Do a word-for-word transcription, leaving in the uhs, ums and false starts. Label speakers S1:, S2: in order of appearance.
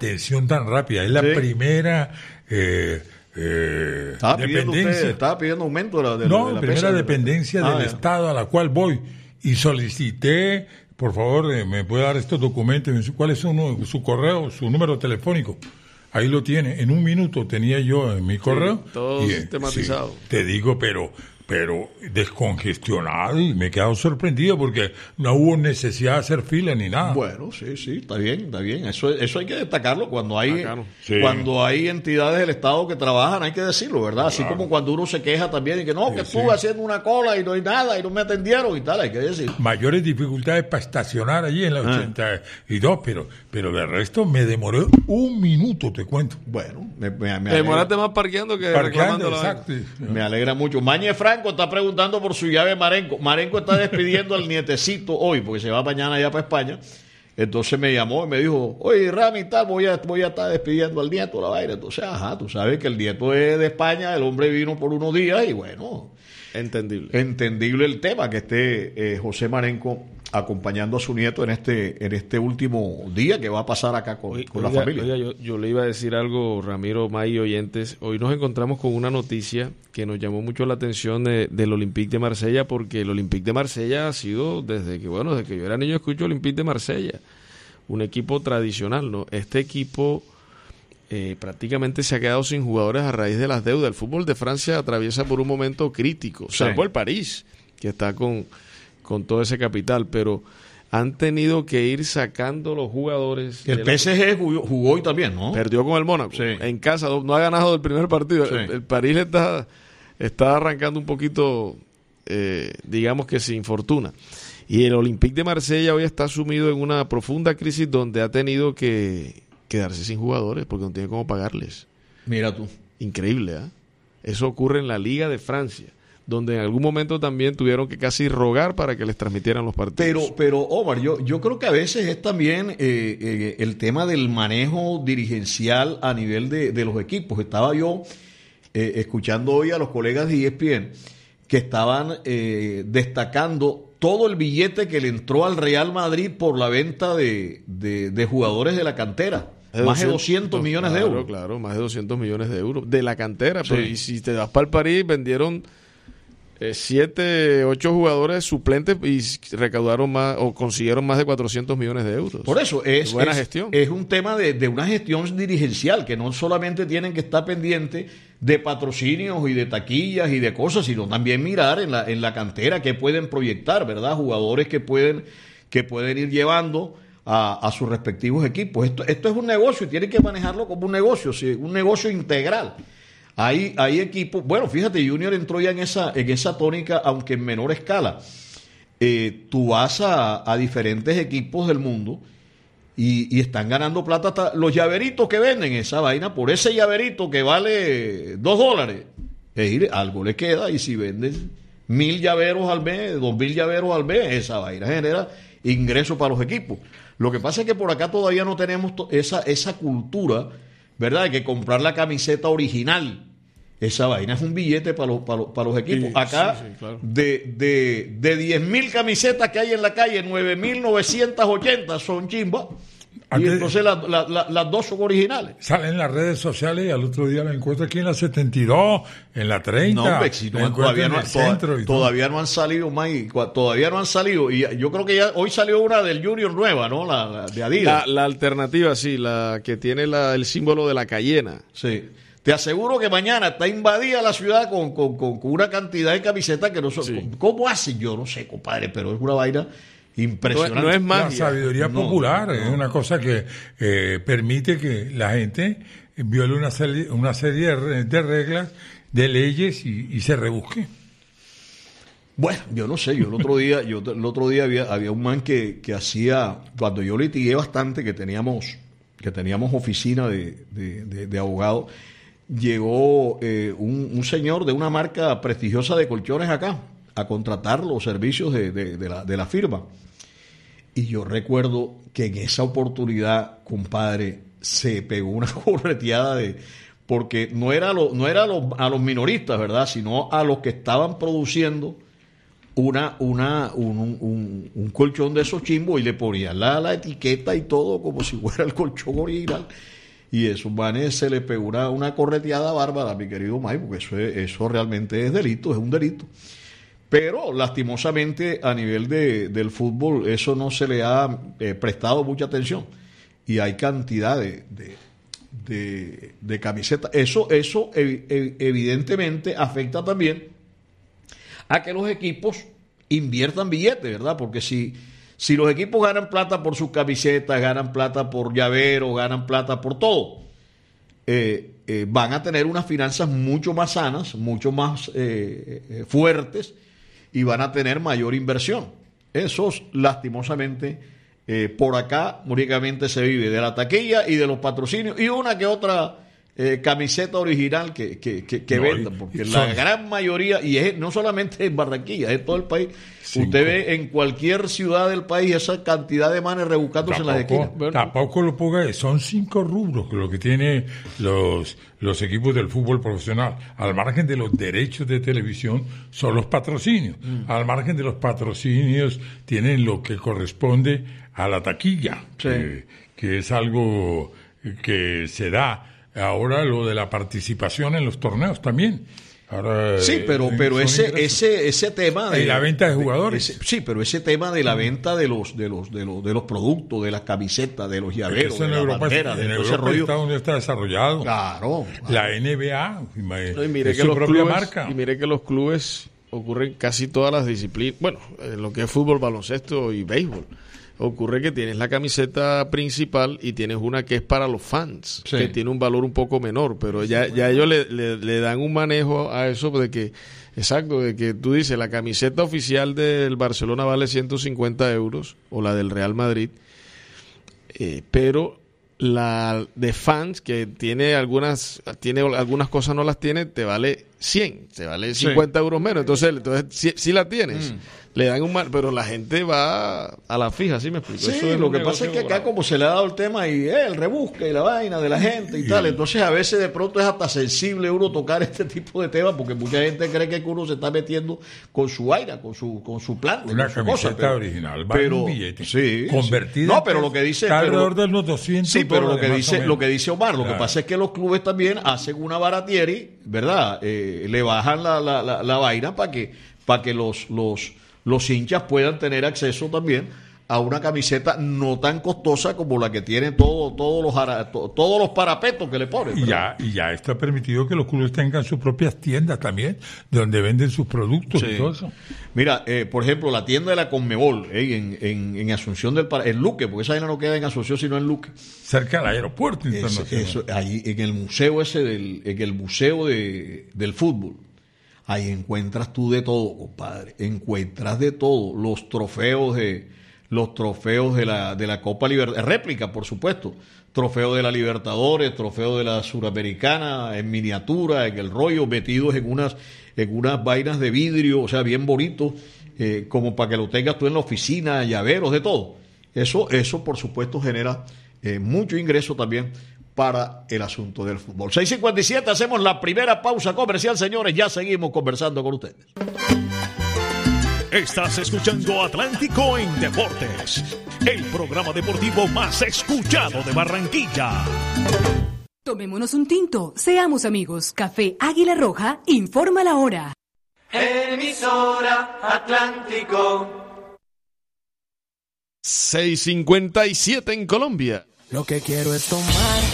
S1: atención tan rápida. Es la
S2: Sí.
S1: primera eh, eh,
S2: Estaba pidiendo,
S1: dependencia.
S2: usted, estaba pidiendo aumento de la, de,
S1: no,
S2: de la
S1: primera
S2: pesa.
S1: dependencia
S2: Ah,
S1: del
S2: ya.
S1: Estado a la cual voy. Y solicité, por favor, eh, me puede dar estos documentos. ¿Cuál es su, su correo, su número telefónico? Ahí lo tiene. En un minuto tenía yo en mi correo.
S3: todo
S1: y, eh,
S3: sistematizado.
S1: sí, te digo, pero pero descongestionado, y me he quedado sorprendido porque no hubo necesidad de hacer fila ni nada.
S2: Bueno, sí, sí, está bien, está bien. Eso, eso hay que destacarlo cuando hay,
S3: Bacano.
S1: Sí.
S2: cuando hay entidades del Estado que trabajan, hay que decirlo, ¿verdad? Así como cuando uno se queja también y que no,
S1: Sí,
S2: que
S1: sí.
S2: estuve haciendo una cola y no hay nada y no me atendieron y tal, hay que decir.
S1: Mayores dificultades para estacionar allí en la
S2: Ah.
S1: ochenta y dos, pero pero de resto me demoré un minuto, te cuento.
S2: Bueno, me, me, me
S3: Te
S2: alegra,
S3: demoraste más parqueando que reclamando
S1: Parqueando,
S3: la vaina.
S1: exacto.
S2: me alegra mucho. Mañe Franco está preguntando por su llave Marenco. Marenco está despidiendo al nietecito hoy porque se va mañana ya para España. Entonces me llamó y me dijo, oye, Rami, tal, voy a, voy a estar despidiendo al nieto, la vaina. Entonces, ajá, tú sabes que el nieto es de España, el hombre vino por unos días y bueno,
S3: Entendible.
S2: entendible el tema que esté eh, José Marenco acompañando a su nieto en este en este último día que va a pasar acá con,
S3: Oiga,
S2: con la familia.
S3: oiga, yo, yo le iba a decir algo, Ramiro, May y oyentes. Hoy nos encontramos con una noticia que nos llamó mucho la atención de- del Olympique de Marsella, porque el Olympique de Marsella ha sido, desde que bueno, desde que yo era niño escucho Olympique de Marsella, un equipo tradicional, ¿no? Este equipo eh, prácticamente se ha quedado sin jugadores a raíz de las deudas. El fútbol de Francia atraviesa por un momento crítico,
S2: Sí.
S3: salvo el París, que está con, con todo ese capital, pero han tenido que ir sacando los jugadores.
S2: El
S3: de la-
S2: P S G jugó, jugó hoy también, ¿no?
S3: Perdió con el Mónaco.
S2: Sí.
S3: En casa, no no ha ganado el primer partido.
S2: Sí.
S3: El, el París le está, está arrancando un poquito, eh, digamos que sin fortuna. Y el Olympique de Marsella hoy está sumido en una profunda crisis donde ha tenido que quedarse sin jugadores porque no tiene cómo pagarles.
S2: Mira tú.
S3: Increíble, ¿ah? Eso ocurre en la Liga de Francia, donde en algún momento también tuvieron que casi rogar para que les transmitieran los partidos.
S2: Pero, pero Omar, yo, yo creo que a veces es también eh, eh, el tema del manejo dirigencial a nivel de, de los equipos. Estaba yo eh, escuchando hoy a los colegas de E S P N que estaban eh, destacando todo el billete que le entró al Real Madrid por la venta de, de, de jugadores de la cantera. Más de doscientos millones de
S3: claro,
S2: euros.
S3: Claro, más de doscientos millones de euros. De la cantera.
S2: Sí.
S3: Pero, y si te vas para el París, vendieron eh, siete, ocho jugadores suplentes y recaudaron más, o consiguieron más de cuatrocientos millones de euros.
S2: Por eso es,
S3: Buena
S2: es,
S3: gestión.
S2: es un tema de, de una gestión dirigencial, que no solamente tienen que estar pendientes de patrocinios y de taquillas y de cosas, sino también mirar en la, en la cantera que pueden proyectar, ¿verdad? Jugadores que pueden, que pueden ir llevando a, a sus respectivos equipos. Esto, esto es un negocio y tienen que manejarlo como un negocio, sí, un negocio integral. Hay, hay equipos, bueno, fíjate, Junior entró ya en esa, en esa tónica, aunque en menor escala. Eh, tú vas a, a diferentes equipos del mundo y, y están ganando plata hasta los llaveritos que venden esa vaina, por ese llaverito que vale dos dólares, es decir, algo le queda, y si venden mil llaveros al mes, dos mil llaveros al mes, esa vaina genera ingresos para los equipos. Lo que pasa es que por acá todavía no tenemos to- esa, esa cultura, ¿verdad? De que comprar la camiseta original. Esa vaina es un billete para los, para los, para los equipos.
S3: Sí,
S2: Acá,
S3: sí, sí, claro.
S2: de, de, de diez mil camisetas que hay en la calle, nueve mil novecientas ochenta son chimbas. Y
S1: Antes-
S2: entonces la- la- la- las dos son originales.
S1: Sale en las redes sociales y al otro día la encuentro aquí en la setenta y dos, en la treinta.
S2: No, hombre, si no,
S1: la encuentro
S2: todavía,
S1: en
S2: no,
S1: el centro y todo.
S2: todavía no han salido más. y cua- Todavía no han salido. Y yo creo que ya hoy salió una del Junior nueva, ¿no? La, la de
S3: La,
S2: Adidas.
S3: la alternativa, sí, la que tiene la, el símbolo de la cayena.
S2: Sí. Te aseguro que mañana está invadida la ciudad con, con, con- con una cantidad de camisetas que no son.
S3: Sí.
S2: ¿Cómo hacen? Yo no sé, compadre, pero es una vaina
S3: No,
S2: impresionante.
S3: no es
S1: La
S3: magia.
S1: sabiduría
S2: No,
S1: popular
S2: no.
S1: es una cosa que eh, permite que la gente viole una serie, una serie de, re- de reglas, de leyes y, y se rebusque.
S2: Bueno, yo no sé, yo el otro día, yo el otro día había, había un man que, que hacía, cuando yo litigué bastante, que teníamos, que teníamos oficina de, de, de, de abogado, llegó eh, un, un señor de una marca prestigiosa de colchones acá a contratar los servicios de, de, de la, de la firma. Y yo recuerdo que en esa oportunidad, compadre, se pegó una correteada de... Porque no era, lo, no era a, los, a los minoristas, ¿verdad? Sino a los que estaban produciendo una, una, un, un, un colchón de esos chimbos y le ponían la, la etiqueta y todo como si fuera el colchón original. Y esos manes se le pegó una, una correteada bárbara, mi querido May, porque eso, es, eso realmente es delito, es un delito. Pero lastimosamente a nivel de, del fútbol eso no se le ha eh, prestado mucha atención. Y hay cantidad de, de, de, de camisetas. Eso, eso ev- evidentemente afecta también a que los equipos inviertan billetes, ¿verdad? Porque si, si los equipos ganan plata por sus camisetas, ganan plata por llaveros, ganan plata por todo, eh, eh, van a tener unas finanzas mucho más sanas, mucho más eh, eh, fuertes, y van a tener mayor inversión. Eso, lastimosamente, eh, por acá únicamente se vive de la taquilla y de los patrocinios y una que otra eh, camiseta original que, que, que, que no, vendan, porque son... la gran mayoría, y es no solamente en Barranquilla, es en todo el país. Cinco. Usted ve en cualquier ciudad del país esa cantidad de manes rebuscándose en las esquinas.
S1: Tampoco lo ponga, son cinco rubros lo que tiene los, los equipos del fútbol profesional. Al margen de los derechos de televisión son los patrocinios. Mm. Al margen de los patrocinios tienen lo que corresponde a la taquilla, sí. que, que es algo que se da. Ahora lo de la participación en los torneos también. Ahora,
S2: sí, pero pero ese ese ese tema
S1: de la venta de jugadores.
S2: Ese, sí, pero ese tema de la venta de los de los de los de los productos, de las camisetas, de los llaveros,
S1: eso
S2: de
S1: en
S2: la
S1: Europa,
S2: bandera,
S1: en
S2: de
S1: Europa
S2: rollo.
S1: Está donde está desarrollado.
S2: Claro.
S1: La N B A,
S3: no, y mire que los clubes, marca. Y mire que los clubes ocurren casi todas las disciplinas, bueno, en lo que es fútbol, baloncesto y béisbol. Ocurre que tienes la camiseta principal y tienes una que es para los fans, sí. que tiene un valor un poco menor, pero ya, ya ellos le, le, le dan un manejo a eso de que, exacto, de que tú dices, la camiseta oficial del Barcelona vale ciento cincuenta euros, o la del Real Madrid, eh, pero la de fans, que tiene algunas, tiene algunas cosas no las tiene, te vale cien, te vale cincuenta sí. euros menos, entonces, entonces si, si la tienes. Mm. Le dan un mal, pero la gente va a la fija, ¿sí me explico?
S2: Sí, eso es lo que pasa es que acá como se le ha dado el tema y eh, el rebusque y la vaina de la gente y, y tal, entonces a veces de pronto es hasta sensible uno tocar este tipo de temas porque mucha gente cree que uno se está metiendo con su vaina, con su con su plan.
S1: Una camiseta cosa, pero, original, vale pero, un billete,
S2: sí,
S1: convertida.
S2: Sí. No, pero lo que dice...
S1: Está alrededor de los doscientos
S2: Sí, pero lo que dice lo que dice Omar, lo claro. que pasa es que los clubes también hacen una baratieri, ¿verdad? Eh, le bajan la, la, la, la vaina para que, para que los... los los hinchas puedan tener acceso también a una camiseta no tan costosa como la que tienen todo, todos los to, todos los parapetos que le ponen.
S1: Y ya, y ya está permitido que los clubes tengan sus propias tiendas también, donde venden sus productos sí. y todo eso.
S2: Mira, eh, por ejemplo, la tienda de la Conmebol eh, en, en, en Asunción del Paraíso, en Luque, porque esa vaina no queda en Asunción sino en Luque.
S1: Cerca del aeropuerto internacional.
S2: Eso, ahí en el museo ese, del, en el museo de, del fútbol. Ahí encuentras tú de todo, compadre. Encuentras de todo. Los trofeos de los trofeos de la de la Copa Libertadores, réplica, por supuesto. Trofeo de la Libertadores, trofeo de la Suramericana, en miniatura, en el rollo, metidos en unas en unas vainas de vidrio, o sea, bien bonitos, eh, como para que lo tengas tú en la oficina, llaveros, de todo. Eso, eso por supuesto, genera eh, mucho ingreso también para el asunto del fútbol. seis cincuenta y siete, hacemos la primera pausa comercial, señores, ya seguimos conversando con ustedes.
S4: Estás escuchando Atlántico en Deportes, el programa deportivo más escuchado de Barranquilla.
S5: Tomémonos un tinto, seamos amigos. Café Águila Roja informa la hora.
S6: Emisora Atlántico.
S3: seis cincuenta y siete en Colombia.
S6: Lo que quiero es tomar